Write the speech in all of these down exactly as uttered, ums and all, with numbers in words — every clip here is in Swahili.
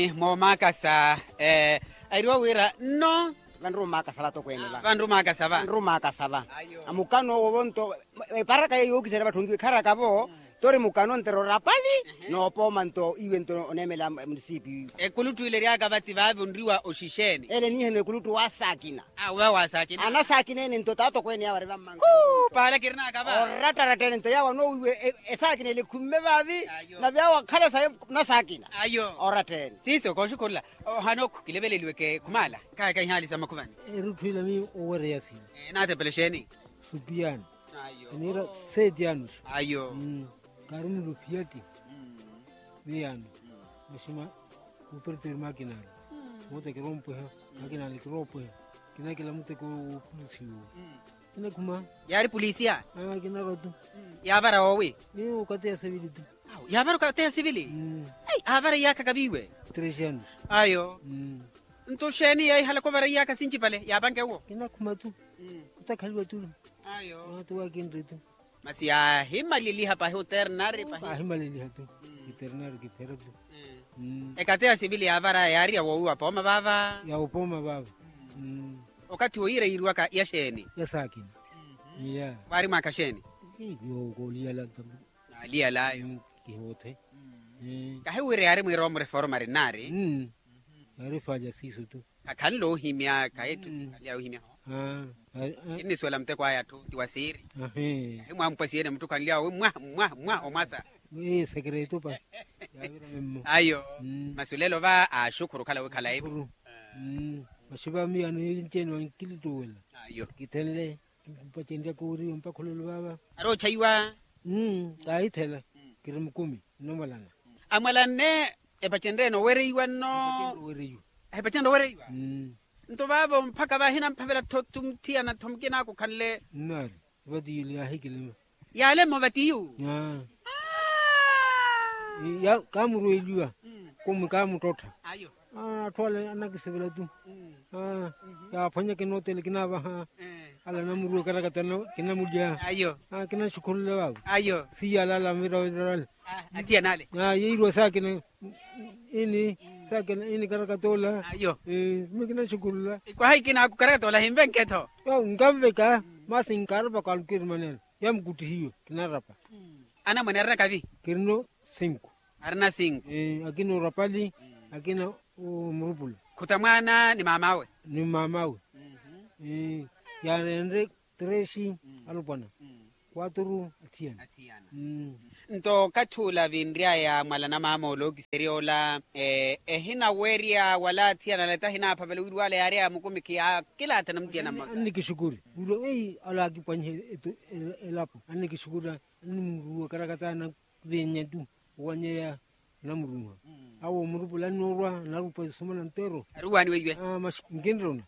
Mo makasa eh airiwa wira no vanru makasa bato kwenela vanru makasa ba vanru makasa ba amukano wonto paraka yo kisera bathungi kharaka bo tori mukano ntero rapali no pomanto evento onemela munisipi ekulutu ile ya kabati babe ndriwa oshisheni ele ni hene kulutu wasakina ah wa wasakina ana sakina ni ntotato kweni ya bariba manga pala kirna kaba orata ratene nto yawa no iwe esakina ile kumme babi na byawa khala sa na sakina ayo oratene siso ko shukula hanok kilebelelwe ke kumala kaya kaya hali sama kuvani eruphila mi owere yasi na tepelesheni supian ayo nira sedianus ayo Karun rupiati, viano, mesima, uperter máquina, mote que rompe, máquina que rompe, que no que la mute con policía, que no como, yari polisia, ah que no roto, ya bara owi, ni o cate civil, ya bara cate civil, ay abara ya kakabiwe, tres años, ayo, ntosheni ay halako bara ya kasinchi pale, ya banke wo, que no como tú, está calvo tú, ayo, no tú aquí en reto. Masya himalili hapa hoternari pa himalili hatu eternari ki peratu ekatea sibili abara yari ya wo apa ma baba ya opoma baba okati oire irwaka yasheni yasakin ya bari makasheni yo golia la tabu ali alayo ki hote ka hewire yari mwiro mo reformari nari yari faja siso tu kan lo himya ka yetu ali au himya ah ini swala mtekwa ya tu tiwasiri eh mwa mpasiene mtu kan liao mwa mwa mwa omasa eh secreto pa ayo masulelo ba ashukuru kala wekala ibu mm mashiba mi anu incheno kilitowela ayo kitenle mpatenda kuri mpakhulelo baba aro chaiwa mm kaithela kirimkumi nomalana amalane epachendeno wereiwa no wereiwa epachendo wereiwa mm nto babo mpaka bahina mpavela totumtia na tomkina ko kanle nari wadi ya hikile yale mo batiyu ya ya kamuru eliwa komu kamu tota ayo ah tole anakisebela tu ah ya phanya ke notele kina ba ha ala namuru kara katano kina mudia ayo ah kina shukuru baba ayo si ala la mira mira atia nale ah yiro sakina ini sakina ini kara katola ayo eh mikina shukuru kwa haikina kukareta la himbenketo yo ngaveka masinkar ba kalkir manel yam guti hiyo kina rapa ana manera kavi kirno cinco arna cinco eh akino rapali akina mrupul kutamwana ni mamawe ni mamawe eh ya rendre treshi alupana cuatro atiana atiana nto kathula vindria ya mwalana mama lo kiseriola eh ehina weria wala atiana leta hina pavele wale area mukumi ya kila tanamtia na anni kishukuri ulo ei ala kipanye elapo anni kishukura ni muru karakata na venya tu wanye ya namuruma awo murupula norwa narupa sumana ntero ruwani wewe ah mas ngendrona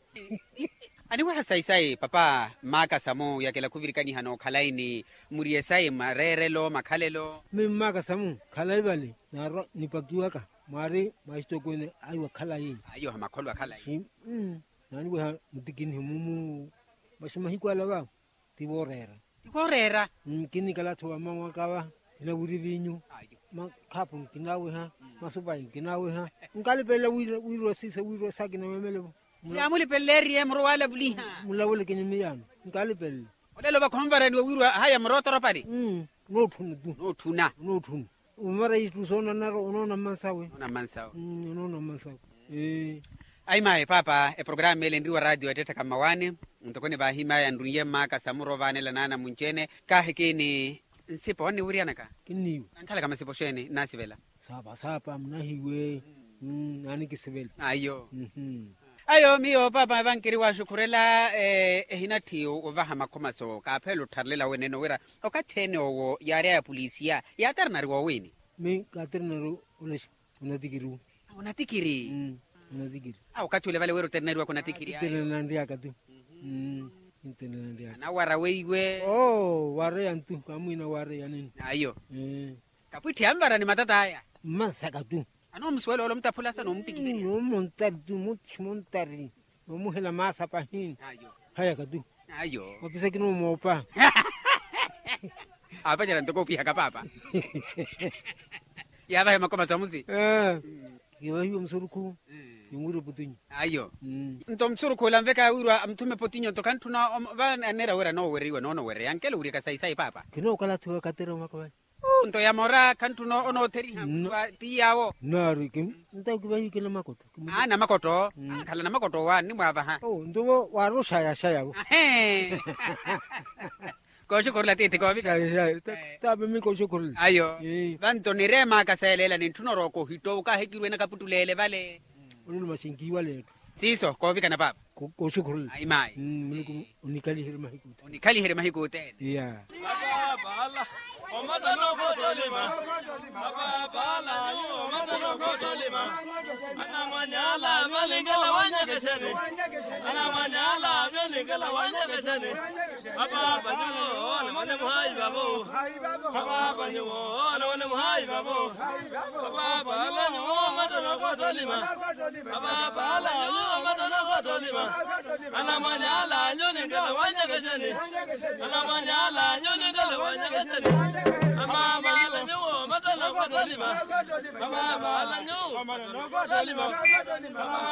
ani wa sai sai papa maka samu yakela kuvirikani hano khalaini murie sai marerelo makhalelo mi maka samu khalai bale naro nipakiwaka mari maisto kwene aiwa khalai ayo hamakholwa khalai mm nani wa mutikini mumu bashima hikwala ba tiborera tiborera kini kala thwa mama kawa ina uri vinyu ayo makhapu kinawe ha masubai kinawe ha ngalipela wiro wiro sisa wiro sakina memelo ya muli pelleri emro wala buliha mulawole kenye miyano ngalipela olelo bakhomvara ni wiro haya mrotoro pari mm no thunu du no thuna no thunu umara yitu sona naro unona mansawe una mansawe mm unona mansawe eh ai mai papa e programme le ndiwa radio ateta kama wane mtokone ba hima ya ndunye maka samuro vane la nana munchene ka hekini nsipo ni uriana ka kiniyo ankala kama sipo shene nasivela sapa sapa mnahiwe mm nani kisivela ayo mhm ayo miyo papa bankiri wa shukurela eh hinatio ovaha makomaso ka phelo tharlela weneno wera okathene owo yare ya polisia ya tarnari wo wini mi katernaro ulesh unatikiru unatikiri mm unazigiri au kathule vale wero ternari wa kunatikiri tena nandia katu mm tena nandia na wara weiwe oh ware antu kamwina ware yanini ayo eh kaputi ambara ni matata haya masaka tu ano mswelo lo mtapula sana umtikiri no montari tu montari no muhela masa pahin ayo haya katu ayo mapisa kino mopa apa jara ntoko pia kapapa ya ba makoma samusi eh Kiwa hiyo msuruku. Yungure putinyo. Ayo. Nto msuruku la mveka wirwa mtume potinyo to kantuna va nera wera no weriwa no no were ankele uri ka sai sai papa. Kino kala tuwa katera makawai. Nto ya mora kantuno ono teri ha tiyawo. Nari kim. Nta kiwa hiyo kila makoto. Ah na makoto. Kala na makoto wa ni mwava ha. Oh ndo waro shaya shaya go. Eh. Ko shukuru la tete ko bika. Shaya ta be mi ko shukuru. Ayo. Vanto ni rema ka selela ni tunoro ko hito ka hekirwe na kaputulele vale. Ulu masingi wale. Siso ko bika na papa. Ko shukuru. Ai mai. Mm unikali hirma hikuta. Unikali hirma hikuta. Yeah. Bala. Omata no ko dolima. Baba bala yo omata no ko dolima. Ana manyala malingala wanya keshene. Ana manyala malingala wanya keshene. Baba banyo na mane muhai babo. Baba banyo na mane muhai babo. Baba bala yo omata no ko dolima. Baba bala yo omata no ko dolima. Ana manyala malingala wanya keshene. Ana manyala malingala wanya keshene. Mama bala nyo matalo ko dolima. Mama bala nyo matalo ko dolima. Mama